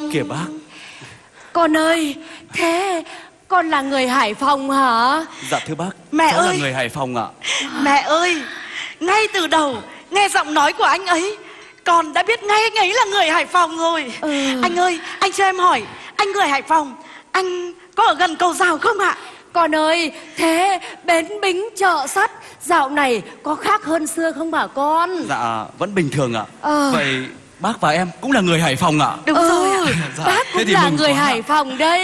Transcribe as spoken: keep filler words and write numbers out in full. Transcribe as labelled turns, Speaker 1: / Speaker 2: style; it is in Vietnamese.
Speaker 1: Phòng.
Speaker 2: Kìa bác.
Speaker 1: Con ơi, thế con là người Hải Phòng hả?
Speaker 2: Dạ thưa bác,
Speaker 3: Mẹ
Speaker 2: cháu
Speaker 3: ơi.
Speaker 2: là người Hải Phòng ạ.
Speaker 3: Mẹ ơi, ngay từ đầu nghe giọng nói của anh ấy, con đã biết ngay anh ấy là người Hải Phòng rồi.
Speaker 1: Ừ.
Speaker 3: Anh ơi, anh cho em hỏi, anh người Hải Phòng, anh có ở gần cầu Rào không ạ?
Speaker 1: Con ơi, thế bến bính chợ sắt dạo này có khác hơn xưa không hả con?
Speaker 2: Dạ vẫn bình thường ạ.
Speaker 1: Ờ.
Speaker 2: Vậy bác và em cũng là người Hải Phòng ạ.
Speaker 3: Đúng
Speaker 1: Ừ,
Speaker 3: rồi ạ.
Speaker 2: Dạ,
Speaker 1: bác
Speaker 2: thế
Speaker 1: cũng
Speaker 2: thì
Speaker 1: là
Speaker 2: mừng
Speaker 1: người
Speaker 2: quá.
Speaker 1: Hải Phòng đây.